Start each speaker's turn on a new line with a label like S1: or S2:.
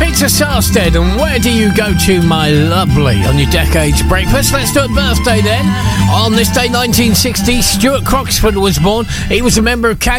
S1: Peter Sarstead, and where do you go to, my lovely, on your Decades Breakfast? Let's do a birthday then. On this day, 1960, Stuart Croxford was born. He was a member of